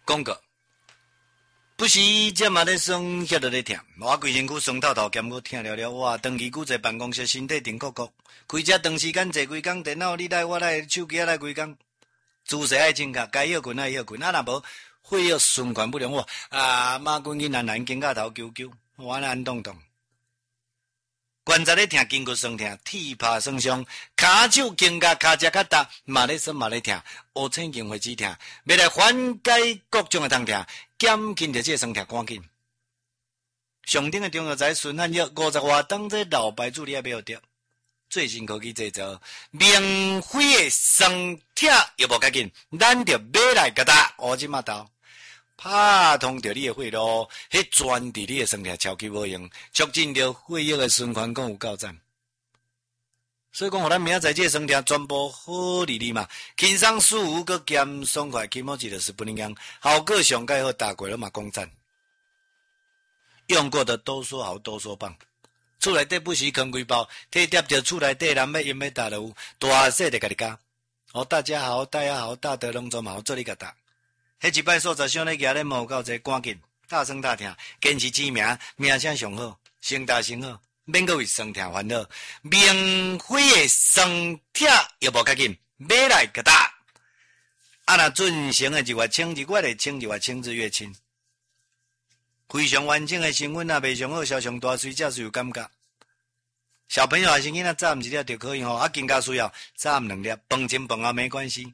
广告。不是这嘛咧酸，遐着咧疼。我规身躯酸透透，兼我疼了了。哇，长期久坐办公室，身体定咕咕。开车长时间坐规工，电脑你来我来，手机来规工。姿势爱正确，该休困爱休困。啊，若无血液循环不良，哇马滚去难肩胛头揪揪，我安动动。关节咧疼，筋骨酸疼，体魄酸伤，骹手肩胛骹只较重，嘛咧酸嘛咧疼，乌青筋会止疼，要来缓解各种的疼痛，减轻着这酸痛赶紧。上顶的中药材顺汗药50外当这老牌子你也买得，最新科技制造，免费的酸痛又无要紧，咱着买来甲它乌即马刀。拍通着你的血路，迄专伫你的身体超级无用，促进着血液的循环，更有够赞。所以讲，互咱明仔载这身体全部好利利嘛，轻松舒服，佮兼爽快，起码就是不一样，效果上盖好，打过了嘛讲赞。用过的都说好，都说棒。厝内底不时坑几包，体贴着厝内底人要饮要打就有，大细的家己加。哦，大家好，大家好，大德隆总嘛，做你甲打。迄一摆素材上咧举咧无够济，赶紧大声大听，坚持知名，名声上好，声大声好，免阁为酸痛烦恼，免费的酸痛又无要紧，买来甲打。啊，若准成的日月清，日月的清，日月清日月清，非常完整的成分也袂上好，烧上大水才是有感觉。小朋友还是囡仔早毋一粒就可以吼，更加需要早2粒，饭前饭后没关系。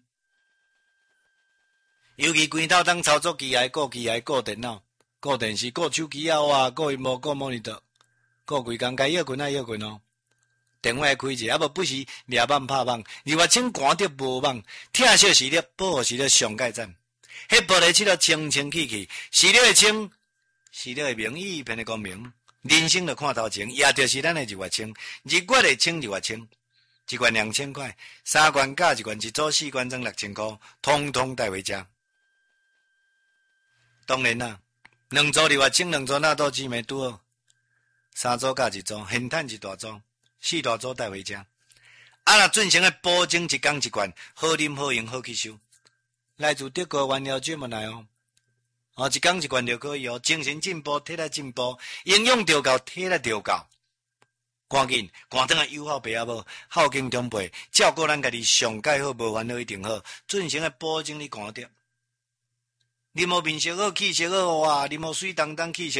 尤其规套当操作机械、顾机械、顾电脑、顾电视、顾手机哇，顾荧幕、顾 monitor、顾规工该休困爱休困哦。电话开者，无不是掠网拍网，日月清寒着无网，疼惜时了，保护时了上盖赞。迄玻璃漆了清清气气，时了会清，时了会明，一片的光明。人生就看头前，也就是咱的日月清，日月的清日月清，一罐2000块，3罐加一罐，一组4罐装6000块，通通带回家。当然啦，2组日月清，2组纳豆激酶拄好，3组加1组，现赚一大组，4大组带回家。啊，若准成的保证一工一罐，好啉好用好吸收，来自德国原料专门来哦。一工一罐就可以哦，精神进步，体力进步，营养调够，体力调够。赶紧，赶等下友好爸阿母，孝敬长辈，照顾咱家己上盖好，无烦恼一定好，准成的保证你赶得。啉好面色好，气色好，哇！啉好水当当气色。